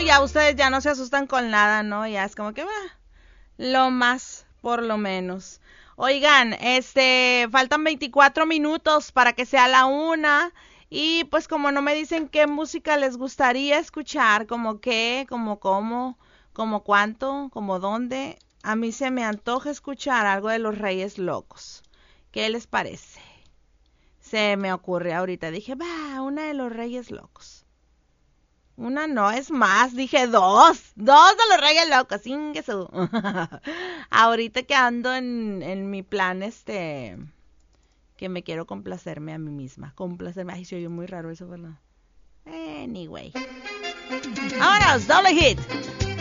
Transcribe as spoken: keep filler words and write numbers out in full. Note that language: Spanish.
ya ustedes ya no se asustan con nada, ¿no? Ya es como que va, lo más, por lo menos. Oigan, este, faltan veinticuatro minutos para que sea la una. Y pues como no me dicen qué música les gustaría escuchar, como qué, como cómo, como cuánto, como dónde, a mí se me antoja escuchar algo de los Reyes Locos. ¿Qué les parece? Se me ocurre ahorita, dije, va, una de los Reyes Locos. Una no, es más, dije dos, dos de los Reyes Locos, ingesu. Ahorita que ando en, en mi plan, este, que me quiero complacerme a mí misma, complacerme, ay, se oye muy raro eso, ¿verdad? Anyway. Vámonos, doble hit.